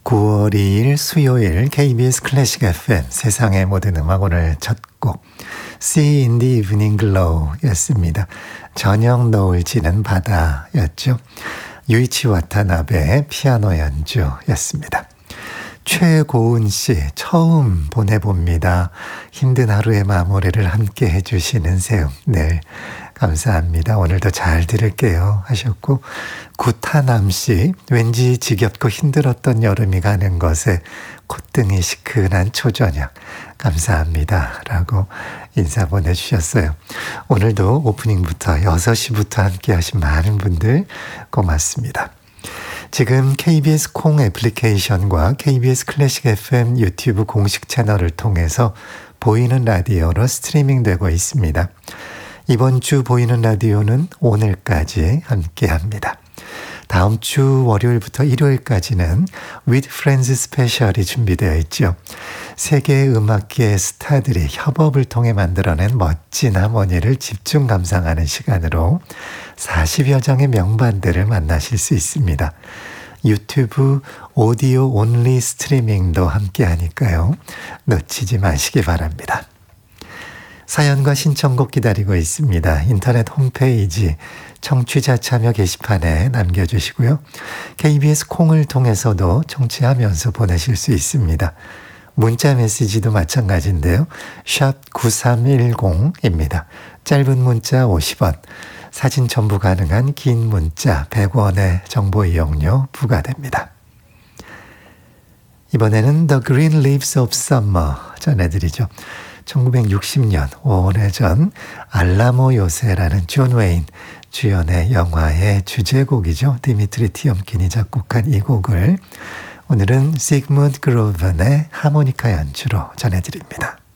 9월 2일 수요일 KBS 클래식 FM 세상의 모든 음악 오늘 첫 곡 See in the Evening Glow 였습니다. 저녁 노을 지는 바다였죠. 유이치 와타나베의 피아노 연주였습니다. 최고은 씨 처음 보내봅니다. 힘든 하루의 마무리를 함께 해주시는 새음 늘 감사합니다. 오늘도 잘 들을게요 하셨고, 구타남 씨 왠지 지겹고 힘들었던 여름이 가는 것에 콧등이 시큰한 초저녁 감사합니다 라고 인사 보내주셨어요. 오늘도 오프닝부터 6시부터 함께 하신 많은 분들 고맙습니다. 지금 KBS 콩 애플리케이션과 KBS 클래식 FM 유튜브 공식 채널을 통해서 보이는 라디오로 스트리밍되고 있습니다. 이번 주 보이는 라디오는 오늘까지 함께합니다. 다음 주 월요일부터 일요일까지는 With Friends 스페셜이 준비되어 있죠. 세계 음악계의 스타들이 협업을 통해 만들어낸 멋진 하모니를 집중 감상하는 시간으로 40여 장의 명반들을 만나실 수 있습니다. 유튜브 오디오 온리 스트리밍도 함께 하니까요. 놓치지 마시기 바랍니다. 사연과 신청곡 기다리고 있습니다. 인터넷 홈페이지 청취자 참여 게시판에 남겨주시고요. KBS 콩을 통해서도 청취하면서 보내실 수 있습니다. 문자 메시지도 마찬가지인데요. 샵 9310입니다. 짧은 문자 50원, 사진 첨부 가능한 긴 문자 100원의 정보 이용료 부과됩니다. 이번에는 The Green Leaves of Summer 전해드리죠. 1960년 오래전 알라모 요새라는 존 웨인 주연의 영화의 주제곡이죠. 디미트리 티엄킨이 작곡한 이 곡을 오늘은 시그문드 그로븐의 하모니카 연주로 전해드립니다.